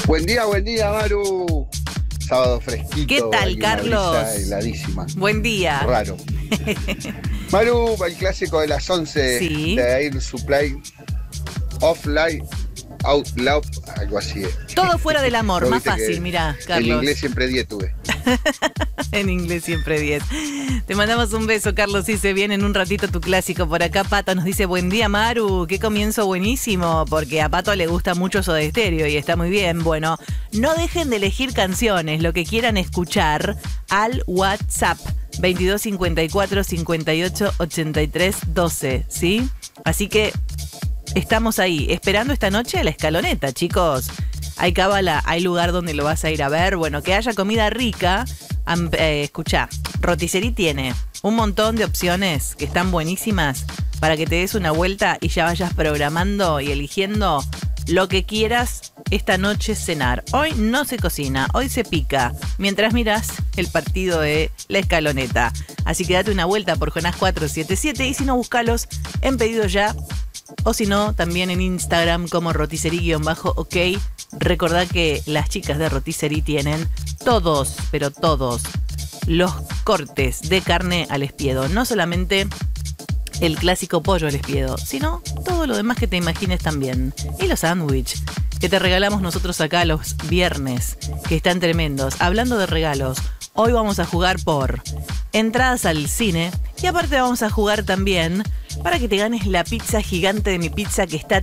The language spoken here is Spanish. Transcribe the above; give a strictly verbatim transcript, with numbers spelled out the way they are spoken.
Buen día, buen día, Maru. Sábado fresquito. ¿Qué tal, aquí en Carlos? La brisa heladísima. Buen día. Raro. Maru, el clásico de las once Sí. de Air Supply, Offline, Out Loud, algo así. eh. Todo fuera del amor, No, más viste que fácil, mirá, En Carlos. inglés siempre diez tuve. En inglés siempre diez. Te mandamos un beso, Carlos, y se viene en un ratito tu clásico por acá. Pato nos dice, buen día, Maru, qué comienzo buenísimo, porque a Pato le gusta mucho Soda Stereo y está muy bien. Bueno, no dejen de elegir canciones, lo que quieran escuchar, al WhatsApp veintidós cincuenta y cuatro cincuenta y ocho ochenta y tres doce, ¿sí? Así que estamos ahí, esperando esta noche la escaloneta, chicos. Hay cábala, hay lugar donde lo vas a ir a ver. Bueno, que haya comida rica. Am- eh, escuchá, Rotisserie tiene un montón de opciones que están buenísimas para que te des una vuelta y ya vayas programando y eligiendo lo que quieras esta noche cenar. Hoy no se cocina, hoy se pica, mientras miras el partido de la escaloneta. Así que date una vuelta por Jonás cuatrocientos setenta y siete y si no, búscalos en pedido ya. O si no, también en Instagram como rotisserie-ok. Recordá que las chicas de Rotisserie tienen todos, pero todos, los cortes de carne al espiedo. No solamente el clásico pollo al espiedo, sino todo lo demás que te imagines también. Y los sándwiches que te regalamos nosotros acá los viernes, que están tremendos. Hablando de regalos, hoy vamos a jugar por entradas al cine y aparte vamos a jugar también para que te ganes la pizza gigante de Mi Pizza, que está